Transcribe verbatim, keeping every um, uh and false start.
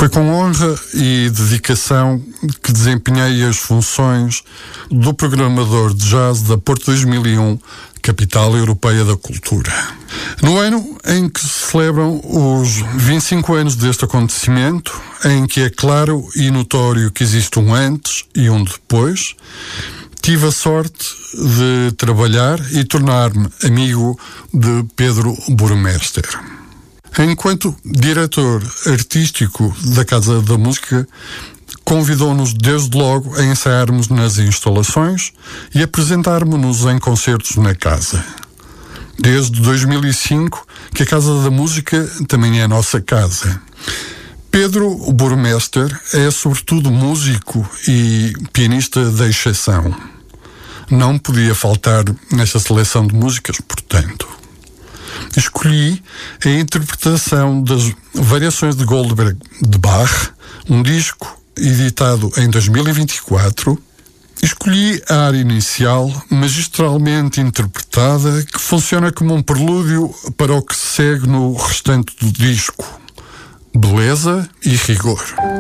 Foi com honra e dedicação que desempenhei as funções do programador de jazz da Porto dois mil e um, Capital Europeia da Cultura. No ano em que se celebram os vinte e cinco anos deste acontecimento, em que é claro e notório que existe um antes e um depois, tive a sorte de trabalhar e tornar-me amigo de Pedro Burmester. Enquanto diretor artístico da Casa da Música, convidou-nos desde logo a ensaiarmos nas instalações e apresentarmos-nos em concertos na casa. Desde dois mil e cinco que a Casa da Música também é a nossa casa. Pedro Burmester é sobretudo músico e pianista de exceção. Não podia faltar nesta seleção de músicas, portanto. Escolhi a interpretação das variações de Goldberg de Bach, um disco editado em dois mil e vinte e quatro. Escolhi a área inicial, magistralmente interpretada, que funciona como um prelúdio para o que segue no restante do disco. Beleza e rigor.